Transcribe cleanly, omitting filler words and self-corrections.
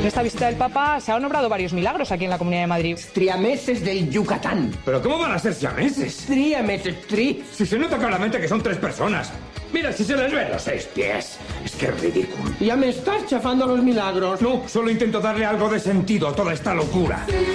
esta visita del Papa se han nombrado varios milagros aquí en la Comunidad de Madrid. Triameses del Yucatán. ¿Pero cómo van a ser siameses? Triameses, Si se nota claramente que son 3 personas. Mira, si se les ven los 6 pies. Es que es ridículo. Ya me estás chafando los milagros. No, solo intento darle algo de sentido a toda esta locura.